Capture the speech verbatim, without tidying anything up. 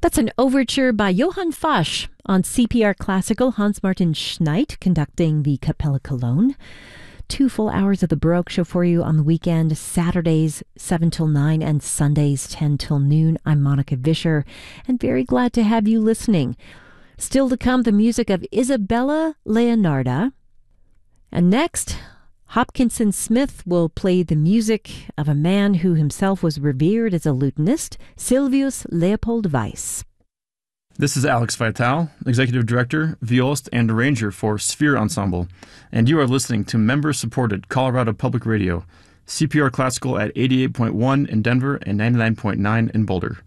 That's an overture by Johann Fasch on C P R Classical, Hans-Martin Schneid conducting the Capella Cologne. Two full hours of the Baroque Show for you on the weekend, Saturdays seven till nine and Sundays ten till noon. I'm Monica Vischer and very glad to have you listening. Still to come, the music of Isabella Leonarda. And next, Hopkinson Smith will play the music of a man who himself was revered as a lutenist, Silvius Leopold Weiss. This is Alex Vital, Executive Director, Violist, and Arranger for Sphere Ensemble, and you are listening to member-supported Colorado Public Radio, C P R Classical at eighty-eight point one in Denver and ninety-nine point nine in Boulder.